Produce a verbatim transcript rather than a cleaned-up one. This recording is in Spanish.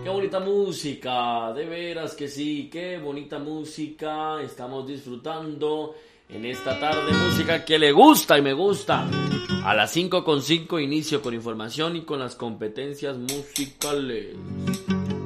Qué bonita música, de veras que sí, qué bonita música estamos disfrutando en esta tarde, música que le gusta y me gusta. A las cinco con cinco inicio con información y con las competencias musicales.